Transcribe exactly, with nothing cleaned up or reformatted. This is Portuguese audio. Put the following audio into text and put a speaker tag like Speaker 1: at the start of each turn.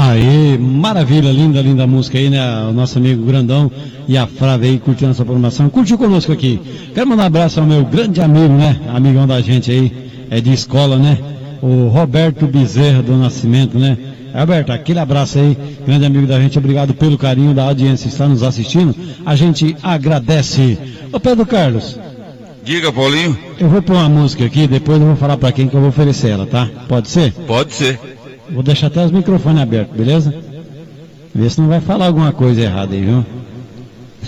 Speaker 1: Aí, maravilha, linda, linda música aí, né? O nosso amigo Grandão e a Flávia aí curtindo essa programação. Curtiu conosco aqui. Quero mandar um abraço ao meu grande amigo, né? Amigão da gente aí, é de escola, né? O Roberto Bezerra do Nascimento, né? Roberto, aquele abraço aí, grande amigo da gente, obrigado pelo carinho da audiência que está nos assistindo. A gente agradece. Ô Pedro Carlos.
Speaker 2: Diga, Paulinho.
Speaker 1: Eu vou pôr uma música aqui, depois eu vou falar pra quem que eu vou oferecer ela, tá? Pode ser?
Speaker 2: Pode ser.
Speaker 1: Vou deixar até os microfones abertos, beleza? Vê se não vai falar alguma coisa errada aí, viu?